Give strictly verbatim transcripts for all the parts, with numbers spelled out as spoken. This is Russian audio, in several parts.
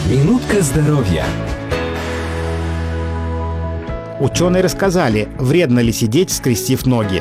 Минутка здоровья. Ученые рассказали, вредно ли сидеть, скрестив ноги.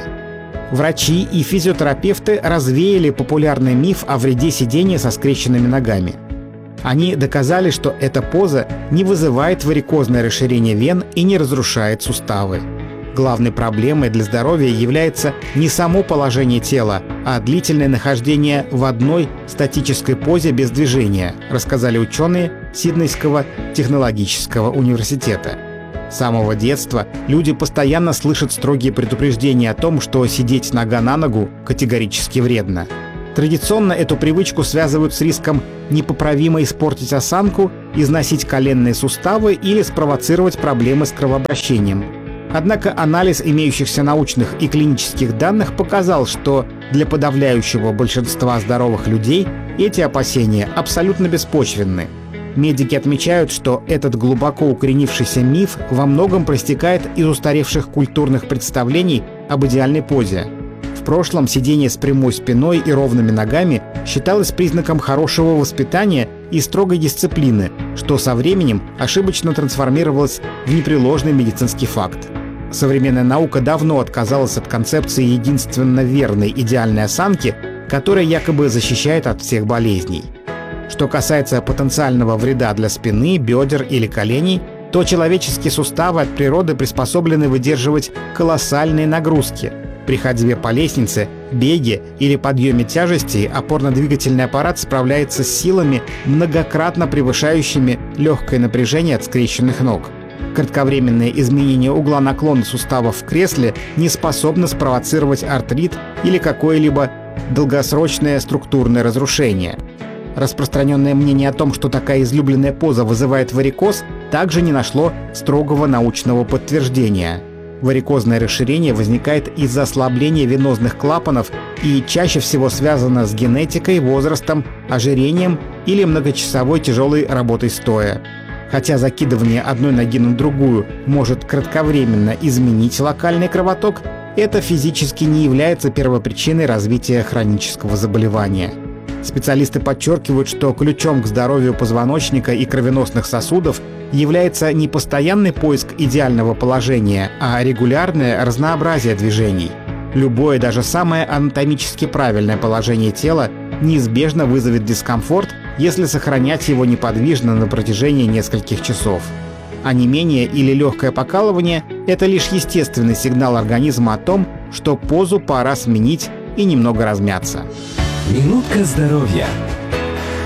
Врачи и физиотерапевты развеяли популярный миф о вреде сидения со скрещенными ногами. Они доказали, что эта поза не вызывает варикозное расширение вен и не разрушает суставы. Главной проблемой для здоровья является не само положение тела, а длительное нахождение в одной статической позе без движения, рассказали ученые Сиднейского технологического университета. С самого детства люди постоянно слышат строгие предупреждения о том, что сидеть нога на ногу категорически вредно. Традиционно эту привычку связывают с риском непоправимо испортить осанку, износить коленные суставы или спровоцировать проблемы с кровообращением. Однако анализ имеющихся научных и клинических данных показал, что для подавляющего большинства здоровых людей эти опасения абсолютно беспочвенны. Медики отмечают, что этот глубоко укоренившийся миф во многом проистекает из устаревших культурных представлений об идеальной позе. В прошлом сидение с прямой спиной и ровными ногами считалось признаком хорошего воспитания и строгой дисциплины, что со временем ошибочно трансформировалось в непреложный медицинский факт. Современная наука давно отказалась от концепции единственно верной идеальной осанки, которая якобы защищает от всех болезней. Что касается потенциального вреда для спины, бедер или коленей, то человеческие суставы от природы приспособлены выдерживать колоссальные нагрузки. При ходьбе по лестнице, беге или подъеме тяжестей опорно-двигательный аппарат справляется с силами, многократно превышающими легкое напряжение от скрещенных ног. Кратковременное изменение угла наклона суставов в кресле не способно спровоцировать артрит или какое-либо долгосрочное структурное разрушение. Распространенное мнение о том, что такая излюбленная поза вызывает варикоз, также не нашло строгого научного подтверждения. Варикозное расширение возникает из-за ослабления венозных клапанов и чаще всего связано с генетикой, возрастом, ожирением или многочасовой тяжелой работой стоя. Хотя закидывание одной ноги на другую может кратковременно изменить локальный кровоток, это физически не является первопричиной развития хронического заболевания. Специалисты подчеркивают, что ключом к здоровью позвоночника и кровеносных сосудов является не постоянный поиск идеального положения, а регулярное разнообразие движений. Любое, даже самое анатомически правильное положение тела неизбежно вызовет дискомфорт, если сохранять его неподвижно на протяжении нескольких часов. Онемение или легкое покалывание – это лишь естественный сигнал организма о том, что позу пора сменить и немного размяться. Минутка здоровья.